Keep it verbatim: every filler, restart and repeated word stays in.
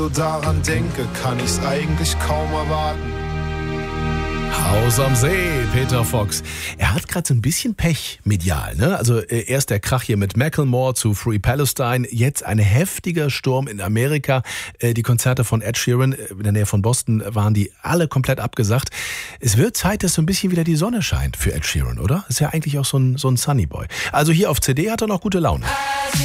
so daran denke, kann ich's eigentlich kaum erwarten. Haus am See, Peter Fox. Er hat gerade so ein bisschen Pech medial, ne? Also äh, erst der Krach hier mit Macklemore zu Free Palestine, jetzt ein heftiger Sturm in Amerika. Äh, die Konzerte von Ed Sheeran äh, in der Nähe von Boston waren die alle komplett abgesagt. Es wird Zeit, dass so ein bisschen wieder die Sonne scheint für Ed Sheeran, oder? Ist ja eigentlich auch so ein, so ein Sunny Boy. Also hier auf C D hat er noch gute Laune.